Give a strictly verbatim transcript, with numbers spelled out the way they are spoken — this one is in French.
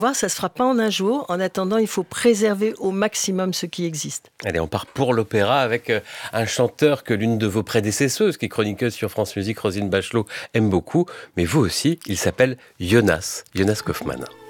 Voir, ça se fera pas en un jour. En attendant, il faut préserver au maximum ce qui existe. Allez, on part pour l'opéra avec un chanteur que l'une de vos prédécesseuses, qui est chroniqueuse sur France Musique, Roselyne Bachelot, aime beaucoup. Mais vous aussi, il s'appelle Jonas, Jonas Kaufmann.